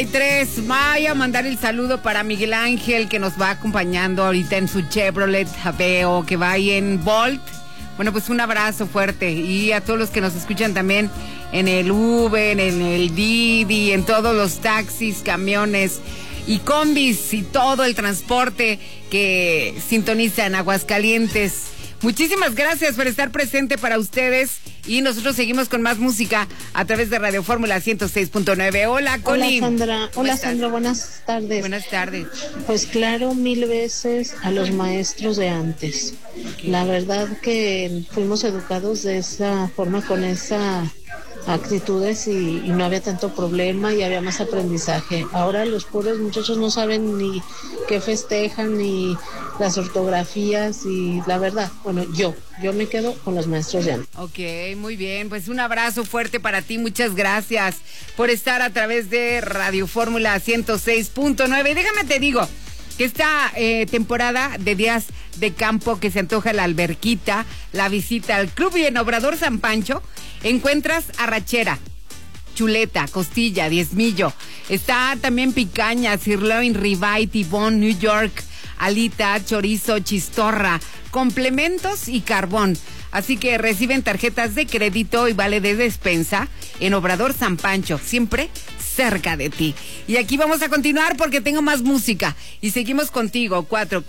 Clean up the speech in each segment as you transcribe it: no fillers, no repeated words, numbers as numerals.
Voy a mandar el saludo para Miguel Ángel, que nos va acompañando ahorita en su Chevrolet Aveo, que va ahí en Bolt. Bueno, pues un abrazo fuerte. Y a todos los que nos escuchan también en el Uber, en el Didi, en todos los taxis, camiones y combis y todo el transporte que sintoniza en Aguascalientes. Muchísimas gracias por estar presente para ustedes y nosotros seguimos con más música a través de Radio Fórmula 106.9. Hola, Connie. Hola, Sandra. Hola, Sandra. Buenas tardes. Buenas tardes. Pues claro, 1000 veces a los maestros de antes. La verdad que fuimos educados de esa forma, con esa actitudes y no había tanto problema y había más aprendizaje. Ahora los pobres muchachos no saben ni qué festejan ni las ortografías y la verdad, bueno, yo me quedo con los maestros de antes. Ok, muy bien, pues un abrazo fuerte para ti, muchas gracias por estar a través de Radio Fórmula 106.9. Déjame te digo que esta temporada de días de campo que se antoja la alberquita, la visita al club y en Obrador San Pancho, encuentras arrachera, chuleta, costilla, diezmillo. Está también picaña, sirloin, ribeye, tibón, New York, alita, chorizo, chistorra, complementos y carbón. Así que reciben tarjetas de crédito y vale de despensa en Obrador San Pancho, siempre cerca de ti. Y aquí vamos a continuar porque tengo más música y seguimos contigo,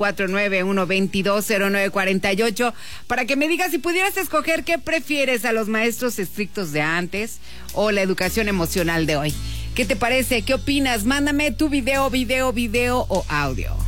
449-122-0948, para que me digas si pudieras escoger qué prefieres, a los maestros estrictos de antes o la educación emocional de hoy. ¿Qué te parece? ¿Qué opinas? Mándame tu video o audio.